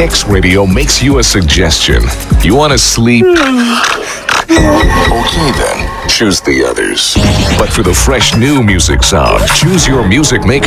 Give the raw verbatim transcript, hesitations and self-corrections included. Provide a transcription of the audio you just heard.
X Radio makes you a suggestion. You want to sleep? Okay then, choose the others. But for the fresh new music sound, choose your music maker.